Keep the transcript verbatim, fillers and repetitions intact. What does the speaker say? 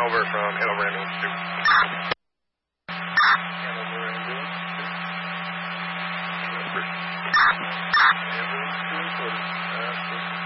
over from Hanover Ambulance two. Hanover Ambulance two. Ambulance two, what is that?